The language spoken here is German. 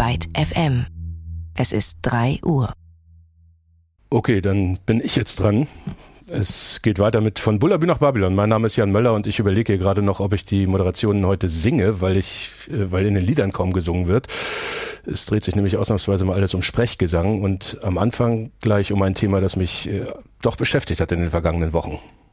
Byte FM. Es ist 3 Uhr. Okay, dann bin ich jetzt dran. Es geht weiter mit Von Bullabü nach Babylon. Mein Name ist Jan Möller und ich überlege hier gerade noch, ob ich die Moderationen heute singe, weil in den Liedern kaum gesungen wird. Es dreht sich nämlich ausnahmsweise mal alles um Sprechgesang und am Anfang gleich um ein Thema, das mich doch beschäftigt hat in den vergangenen Wochen.